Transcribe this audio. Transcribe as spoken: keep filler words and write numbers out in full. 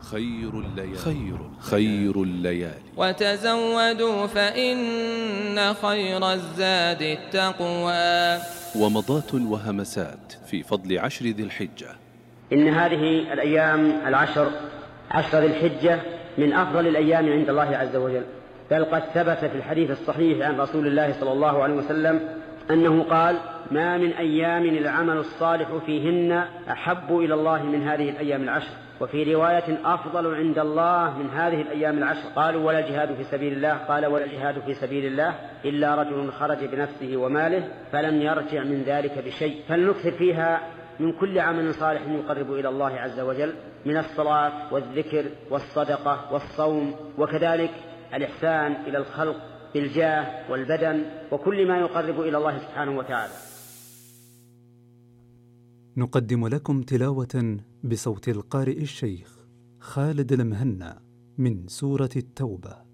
خير الليالي خير, خير الليالي وتزودوا فإن خير الزاد التقوى. ومضات وهمسات في فضل عشر ذي الحجة. إن هذه الأيام العشر عشر ذي الحجة من أفضل الأيام عند الله عز وجل، بل قد ثبت في الحديث الصحيح عن رسول الله صلى الله عليه وسلم أنه قال: ما من أيام العمل الصالح فيهن أحب إلى الله من هذه الأيام العشر. وفي رواية: أفضل عند الله من هذه الأيام العشر. قالوا: ولا الجهاد في سبيل الله؟ قال: ولا الجهاد في سبيل الله إلا رجل خرج بنفسه وماله فلم يرجع من ذلك بشيء. فلنكثر فيها من كل عمل صالح يقرب إلى الله عز وجل، من الصلاة والذكر والصدقة والصوم، وكذلك الإحسان إلى الخلق بالجاه والبدن وكل ما يقرب إلى الله سبحانه وتعالى. نقدم لكم تلاوة بصوت القارئ الشيخ خالد المهنا من سورة التوبة.